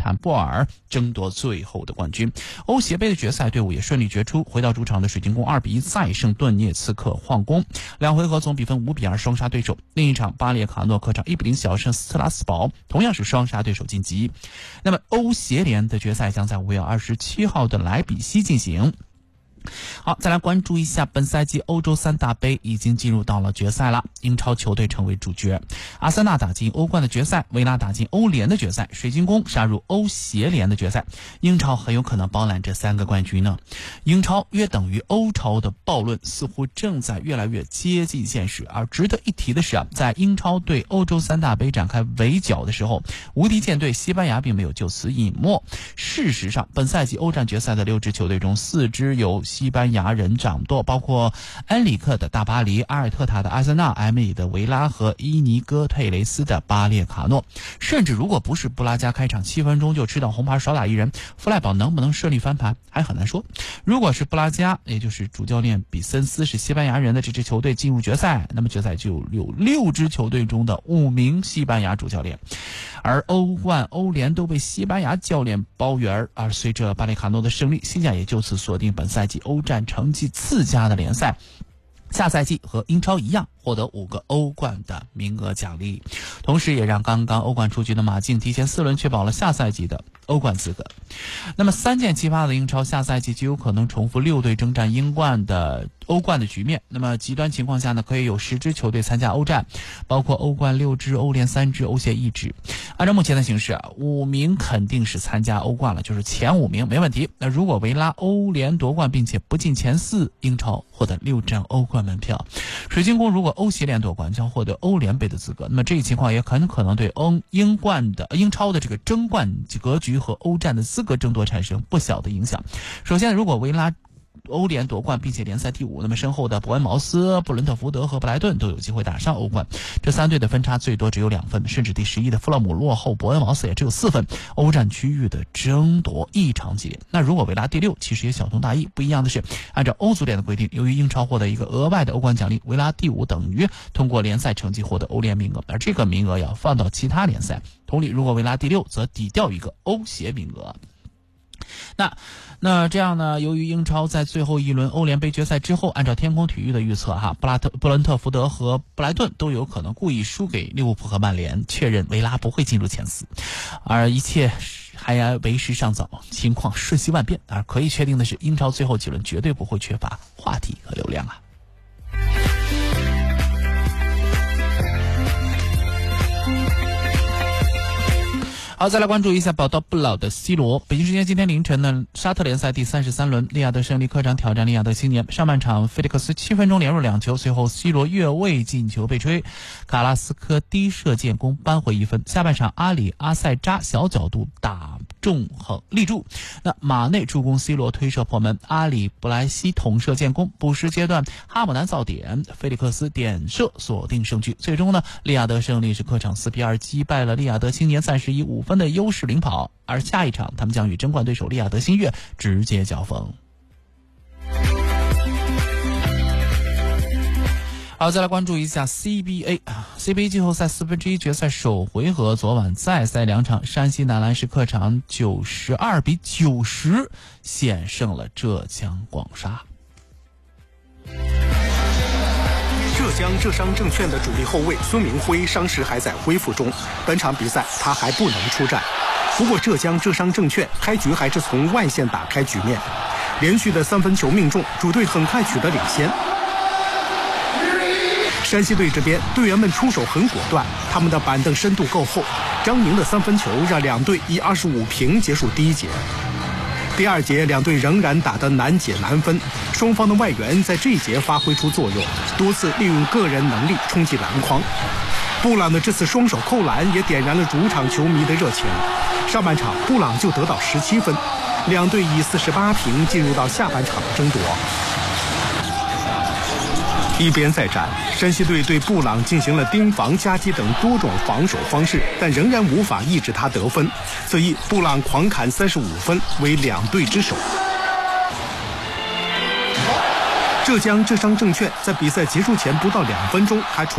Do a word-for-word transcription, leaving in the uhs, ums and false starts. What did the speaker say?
坦布尔争夺最后的冠军。欧协杯的决赛队伍也顺利决出，回到主场的水晶宫二比一再胜顿涅茨克矿工，两回合总比分五比二双杀对手。另一场巴列卡诺客场一比零小胜斯特拉斯堡，同样是双杀对手晋级。那么欧协联的决赛将在五月二十七号的莱比锡进行。好，再来关注一下本赛季欧洲三大杯已经进入到了决赛了，英超球队成为主角，阿森纳打进欧冠的决赛，维拉打进欧联的决赛，水晶宫杀入欧协联的决赛，英超很有可能包揽这三个冠军呢。英超约等于欧超的暴论似乎正在越来越接近现实，而值得一提的是啊，在英超对欧洲三大杯展开围剿的时候，无敌舰队西班牙并没有就此隐没。事实上，本赛季欧战决赛的六支球队中，四支由西班牙人掌舵，包括恩里克的大巴黎、阿尔特塔的阿森纳、埃梅里的维拉和伊尼戈佩雷斯的巴列卡诺。甚至如果不是布拉加开场七分钟就吃到红牌少打一人，弗赖堡能不能顺利翻盘还很难说。如果是布拉加，也就是主教练比森斯是西班牙人的这支球队进入决赛，那么决赛就有六支球队中的五名西班牙主教练，而欧冠、欧联都被西班牙教练包圆。而随着巴列卡诺的胜利，西甲也就此锁定本赛季欧战成绩次佳的联赛，下赛季和英超一样获得五个欧冠的名额奖励，同时也让刚刚欧冠出局的马竞提前四轮确保了下赛季的欧冠资格。那么三件奇葩的英超下赛季极有可能重复六队征战英冠的欧冠的局面。那么极端情况下呢，可以有十支球队参加欧战，包括欧冠六支、欧联三支、欧协一支。按照目前的形势啊，五名肯定是参加欧冠了，就是前五名没问题。那如果维拉欧联夺冠并且不进前四，英超获得六张欧冠门票。水晶宫如果欧协联夺冠将获得欧联杯的资格，那么这一情况也很可能对欧英冠的英超的这个争冠格局和欧战的资格争夺产生不小的影响。首先，如果维拉欧联夺冠并且联赛第五，那么身后的伯恩茅斯、布伦特福德和布莱顿都有机会打上欧冠，这三队的分差最多只有两分，甚至第十一的富勒姆落后伯恩茅斯也只有四分，欧战区域的争夺异常激烈。那如果维拉第六，其实也小同大异，不一样的是，按照欧足联的规定，由于英超获得一个额外的欧冠奖励，维拉第五等于通过联赛成绩获得欧联名额，而这个名额要放到其他联赛。同理，如果维拉第六，则抵掉一个欧协名额。那那这样呢，由于英超在最后一轮欧联杯决赛之后，按照天空体育的预测哈，布拉特布伦特福德和布莱顿都有可能故意输给利物浦和曼联，确认维拉不会进入前四。而一切还为时尚早，情况瞬息万变，而可以确定的是，英超最后几轮绝对不会缺乏话题和流量啊。好，再来关注一下宝刀不老的 C 罗。北京时间今天凌晨呢，沙特联赛第三十三轮，利雅得胜利客场挑战利雅得青年。上半场菲利克斯七分钟连入两球，随后 C 罗越位进球被吹，卡拉斯科低射建功扳回一分。下半场阿里阿塞扎小角度打中横立柱，那马内助攻 C 罗推射破门，阿里布莱西捅射建功。补时阶段哈姆南造点，菲利克斯点射锁定胜局。最终呢，利雅得胜利是客场四比二击败了利雅得青年，暂时以五分的优势领跑，而下一场他们将与争冠对手利雅得新月直接交锋。好，再来关注一下 C B A 啊 ，C B A 季后赛四分之一决赛首回合，昨晚再赛两场，山西男篮是客场九十二比九十险胜了浙江广厦。 浙江浙商证券的主力后卫孙明辉伤势还在恢复中，本场比赛他还不能出战。不过浙江浙商证券开局还是从外线打开局面，连续的三分球命中，主队很快取得领先。山西队这边队员们出手很果断，他们的板凳深度够厚，张宁的三分球让两队以二十五平结束第一节。第二节两队仍然打得难解难分，双方的外援在这一节发挥出作用，多次利用个人能力冲击篮筐。布朗的这次双手扣篮也点燃了主场球迷的热情。上半场布朗就得到十七分，两队以四十八平进入到下半场的争夺。一边再战，山西队对布朗进行了盯防、夹击等多种防守方式，但仍然无法抑制他得分。此役布朗狂砍三十五分，为两队之首。浙江浙商证券在比赛结束前不到两分钟还处